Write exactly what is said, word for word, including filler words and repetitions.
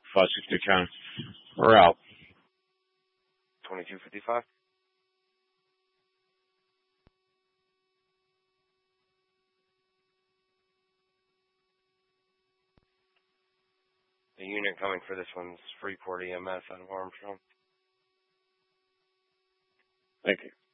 five sixty County. We're out. twenty-two fifty-five. The unit coming for this one's Freeport E M S out of Armstrong. Thank you.